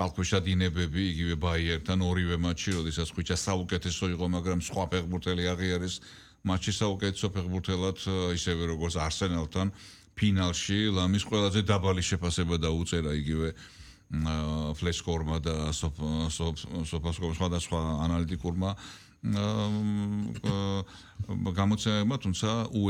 წყალქვეშა დინებები, იგივე ბაიერთან ორივე მატჩი, როდესაც ხვიჩა საუკეთესო იყო, მაგრამ სხვა ფეხბურთელი აღიარეს მატჩის საუკეთესო ფეხბურთელად, ისევე როგორც არსენალთან ფინალში, ლამის ყველაზე დაბალი შეფასება დაუწერა იგივე ფლეშკორმა და სოფასკომ სხვადასხვა ანალიტიკურმა გამოცემებმა, თუმცა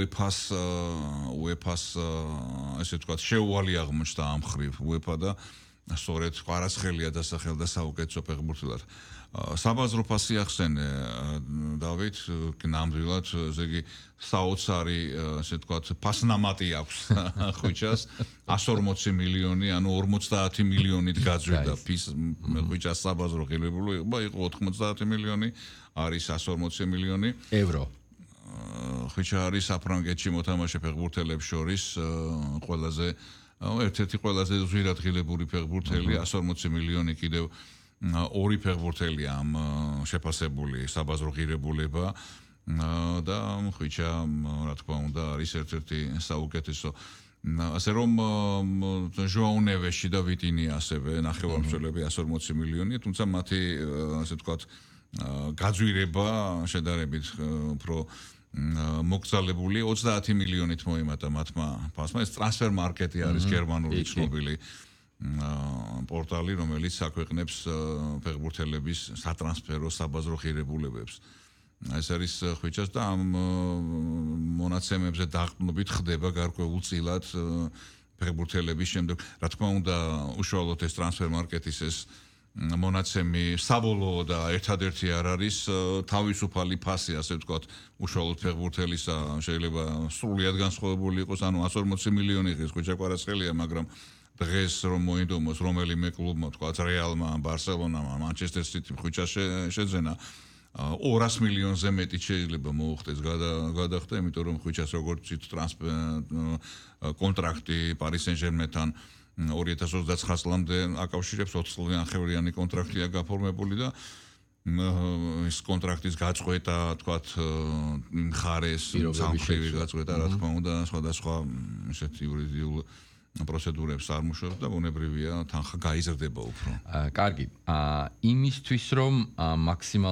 UEFA-ს ესე ვთქვათ, შეუვალი აღმოჩნდა ამ ხრივ UEFA და სწორედ ყვარაცხელია დასახელდა საუკეთესო ფეხბურთელად. საბაზრო ფასი ახსენე, დავით, ნამდვილად, ესე იგი საოცარი, ასე ვთქვათ, ფასნამატი აქვს ხვიჩას, 140 მილიონი, ანუ 50 მილიონით გაძვირდა ხვიჩას საბაზრო ღირებულება, იყო 90 მილიონი, არის 140 მილიონი ევრო. ხვიჩა არის საფრანგეთში მოთამაშე ფეხბურთელებს შორის ყველაზე ერთ-ერთი ყველაზე ზვირადღირებული ფეხბურთელი, 140 მილიონი კიდევ ორი ფეხბურთელია ამ შეფასებული საბაზრო ღირებულება და ხვიჩა, რა თქმა უნდა, არის ერთ-ერთი საუკეთესო. ასე რომ ჟოაუ ნევეში და ვიტინია ასევე ნახევარმცველები 140 მილიონი, თუმცა მათი ასე ვთქვათ გაძვირება შედარებით უფრო მოგზალებული 30 მილიონით მოიმატა მათმა ფასმა. ეს ტრანსფერ მარკეტი არის გერმანული ცნობილი პორტალი, რომელიც აქვეყნებს ფეხბურთელების სატრანსფერო საბაზრო ღირებულებებს. ეს არის ხვიჩას და ამ მონაცემებზე დაყრდნობით ხდება გარკვეულწილად ფეხბურთელების შემდეგ. რა თქმა უნდა, უშუალოდ ეს ტრანსფერ მარკეტის ეს მონაცემი საბოლოო და ერთადერთი არ არის თავისუფალი ფასი, ასე ვთქვათ, უშუალოდ ფეხბურთელისა, შეიძლება სრულიად განსხვავებული იყოს, ანუ 140 მილიონი ღირს ხვიჩა კვარაცხელია, მაგრამ დღეს რომ მოინდომოს რომელიმე კლუბმა, თქვათ რეალმა, ბარსელონამ, მანჩესტერ სიტიმ ხვიჩა შეძენა 200 მილიონზე მეტი შეიძლება მოუხდეს გადახდა, იმიტომ რომ ხვიჩას როგორც ვთქვით კონტრაქტი პარი სენ-ჟერმენთან 2029 წლამდე აკავშირებს 20 წლიანი ახევრიანი კონტრაქტია გაფორმებული და ეს კონტრაქტის გაწყვეტა, თქვათ, მხარეს სამხრივი გაწყვეტა, რა თქმა უნდა, სხვადასხვა ესეთი იურიდიულ პროცედურებს არ მუშაობს და ბუნებრივია თანხა გაიზრდება უფრო. კარგი. იმისთვის რომ მაქსიმალურად